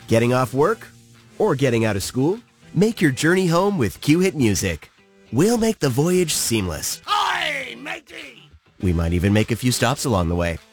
Getting off work? Or getting out of school? Make your journey home with Q-Hit Music. We'll make the voyage seamless. Hi, matey! We might even make a few stops along the way.